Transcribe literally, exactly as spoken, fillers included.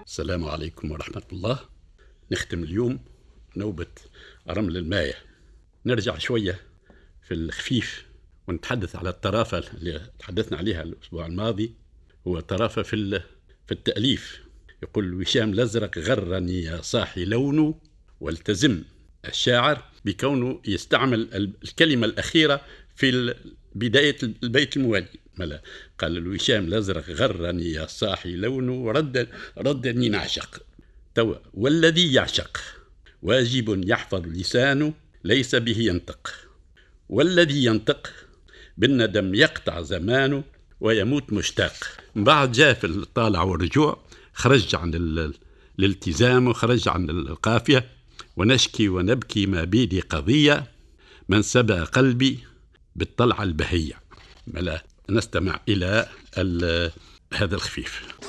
السلام عليكم ورحمة الله. نختم اليوم نوبة رمل الماية. نرجع شوية في الخفيف ونتحدث على الطرافة اللي تحدثنا عليها الأسبوع الماضي. هو طرافة في في التأليف. يقول وشام الأزرق غرني يا صاحي لونه، والتزم الشاعر بكونه يستعمل الكلمة الأخيرة في بداية البيت الموالي. ملا قال الوشام الأزرق غرني يا صاحي لونه، ورد ردني نعشق. توا والذي يعشق واجب يحفظ لسانه ليس به ينطق، والذي ينطق بالندم يقطع زمانه ويموت مشتاق. من بعد جاء في الطالع والرجوع، خرج عن الالتزام وخرج عن القافية. ونشكي ونبكي ما بيدي قضية، من سبى قلبي بالطلعة البهية. ملا نستمع إلى هذا الخفيف.